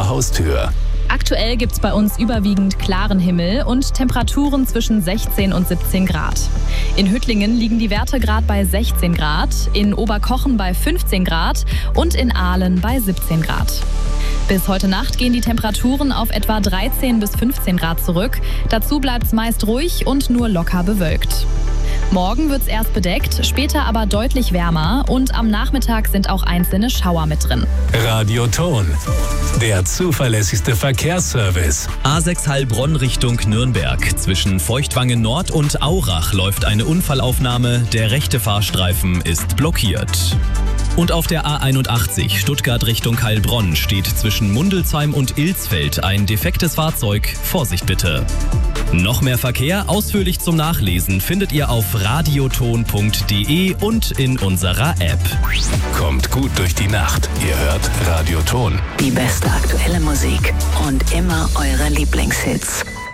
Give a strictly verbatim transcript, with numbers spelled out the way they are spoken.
deiner Haustür. Aktuell gibt es bei uns überwiegend klaren Himmel und Temperaturen zwischen sechzehn und siebzehn Grad. In Hüttlingen liegen die Werte gerade bei sechzehn Grad, in Oberkochen bei fünfzehn Grad und in Aalen bei siebzehn Grad. Bis heute Nacht gehen die Temperaturen auf etwa dreizehn bis fünfzehn Grad zurück. Dazu bleibt es meist ruhig und nur locker bewölkt. Morgen wird es erst bedeckt, später aber deutlich wärmer und am Nachmittag sind auch einzelne Schauer mit drin. Radioton, der zuverlässigste Verkehrsservice. A sechs Heilbronn Richtung Nürnberg. Zwischen Feuchtwangen Nord und Aurach läuft eine Unfallaufnahme. Der rechte Fahrstreifen ist blockiert. Und auf der A einundachtzig Stuttgart Richtung Heilbronn steht zwischen Mundelsheim und Ilsfeld ein defektes Fahrzeug. Vorsicht bitte. Noch mehr Verkehr ausführlich zum Nachlesen findet ihr auf radioton punkt de und in unserer App. Kommt gut durch die Nacht. Ihr hört Radioton. Die beste aktuelle Musik und immer eure Lieblingshits.